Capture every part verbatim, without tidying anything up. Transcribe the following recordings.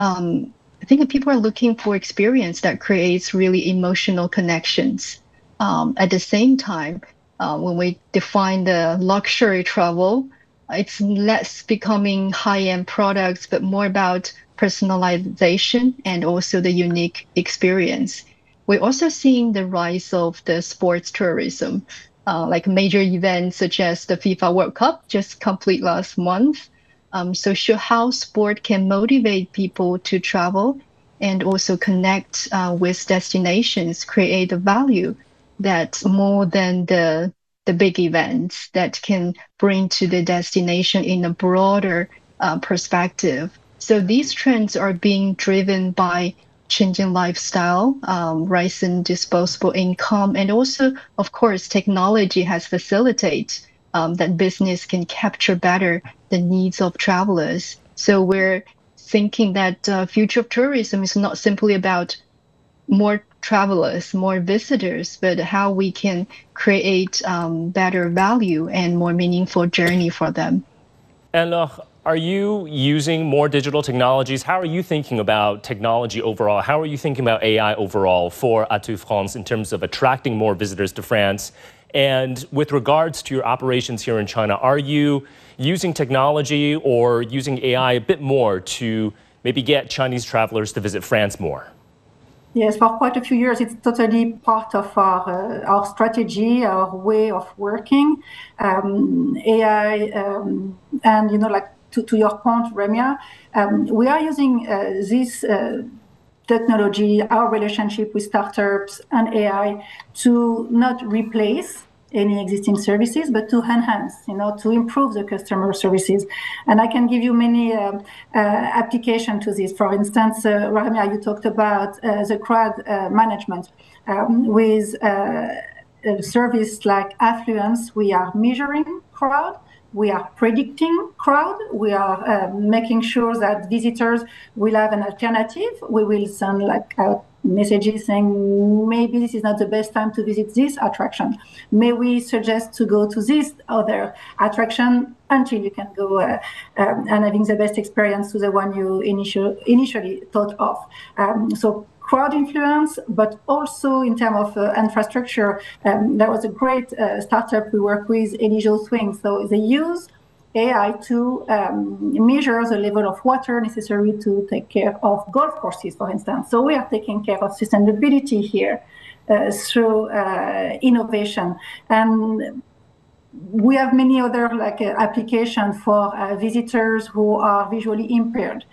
um, I think people are looking for experience that creates really emotional connections. Um, at the same time, uh, when we define the luxury travel, it's less becoming high-end products, but more about personalization and also the unique experience. We're also seeing the rise of the sports tourism, uh, like major events such as the FIFA World Cup just complete last month. Um, so show how sport can motivate people to travel and also connect uh, with destinations, create a value that's more than the the big events that can bring to the destination in a broader uh, perspective. So these trends are being driven by changing lifestyle, um, rise in disposable income, and also, of course, technology has facilitated um, that business can capture better the needs of travelers. So we're thinking that uh, future of tourism is not simply about more travelers, more visitors, but how we can create um, better value and more meaningful journey for them. And uh, are you using more digital technologies? How are you thinking about technology overall? How are you thinking about A I overall for Atu France in terms of attracting more visitors to France? And with regards to your operations here in China, are you using technology or using A I a bit more to maybe get Chinese travelers to visit France more? Yes, for quite a few years, it's totally part of our uh, our strategy, our way of working. Um, A I, um, and you know, like to, to your point, Ramya, um, we are using uh, this uh, technology, our relationship with startups and A I, to not replace any existing services, but to enhance, you know, to improve the customer services. And I can give you many uh, uh, applications to this. For instance, uh, Ramya, you talked about uh, the crowd uh, management. Um, with uh, a service like Affluence, we are measuring crowd, we are predicting crowd, we are uh, making sure that visitors will have an alternative. We will send like out messages saying maybe this is not the best time to visit this attraction. May we suggest to go to this other attraction until you can go uh, um, and having the best experience to the one you initial, initially thought of. Um, so crowd influence, but also in terms of uh, infrastructure. Um, there was a great uh, startup we work with, Eligio Swing. So they use A I to um, measure the level of water necessary to take care of golf courses, for instance. So we are taking care of sustainability here uh, through uh, innovation. And we have many other like uh, applications for uh, visitors who are visually impaired.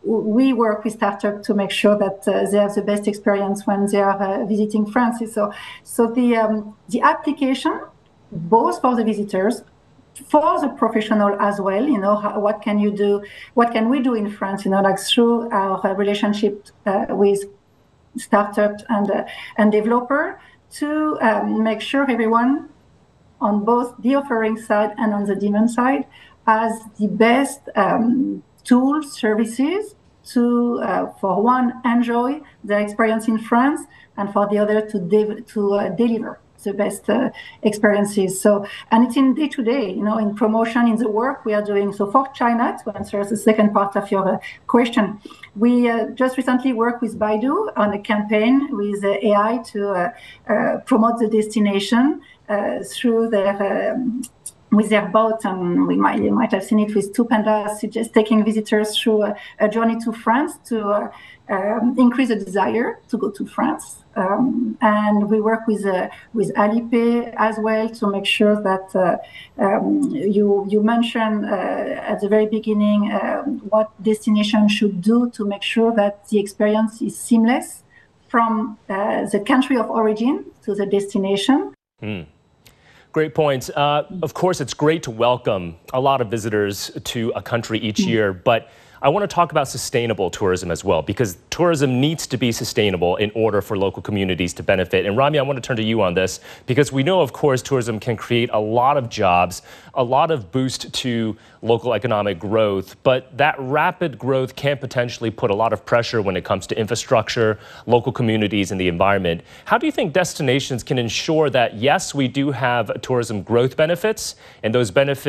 We work with startups to make sure that uh, they have the best experience when they are uh, visiting France. So, so the um, the application, both for the visitors, for the professional as well, you know, how, what can you do, what can we do in France, you know, like through our uh, relationship uh, with startups and uh, and developer to um, make sure everyone on both the offering side and on the demand side has the best um, tools, services to, uh, for one, enjoy the experience in France, and for the other to de- to uh, deliver the best uh, experiences. So, and it's in day to day, you know, in promotion, in the work we are doing. So for China, to answer the second part of your uh, question, we uh, just recently worked with Baidu on a campaign with uh, A I to uh, uh, promote the destination uh, through their um, with their boat, and we might you might have seen it with two pandas, just taking visitors through a, a journey to France to uh, um, increase the desire to go to France. Um, and we work with uh, with Alipay as well to make sure that uh, um, you you mentioned uh, at the very beginning uh, what destination should do to make sure that the experience is seamless from uh, the country of origin to the destination. Mm. Great points. Uh, of course, it's great to welcome a lot of visitors to a country each year, but I want to talk about sustainable tourism as well, because tourism needs to be sustainable in order for local communities to benefit. And Ramya, I want to turn to you on this, because we know, of course, tourism can create a lot of jobs, a lot of boost to local economic growth, but that rapid growth can potentially put a lot of pressure when it comes to infrastructure, local communities, and the environment. How do you think destinations can ensure that, yes, we do have tourism growth benefits, and those benefits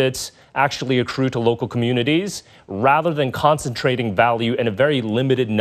actually accrue to local communities rather than concentrating value in a very limited number